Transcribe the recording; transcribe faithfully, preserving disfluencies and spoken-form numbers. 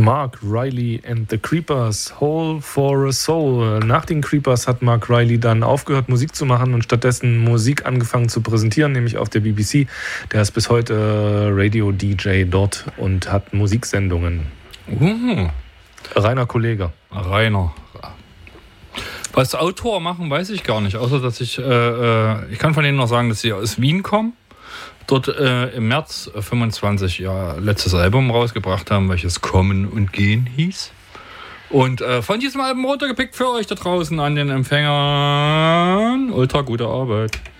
Mark Riley and the Creepers, Hole for a Soul. Nach den Creepers hat Mark Riley dann aufgehört, Musik zu machen und stattdessen Musik angefangen zu präsentieren, nämlich auf der B B C. Der ist bis heute Radio-D J dort und hat Musiksendungen. Uh. Reiner Kollege. Reiner. Was Autor machen, weiß ich gar nicht, außer dass ich, äh, ich kann von denen noch sagen, dass sie aus Wien kommen. Dort äh, im März fünfundzwanzig ja letztes Album rausgebracht haben, welches Kommen und Gehen hieß. Und äh, von diesem Album runtergepickt für euch da draußen an den Empfängern. Ultra gute Arbeit.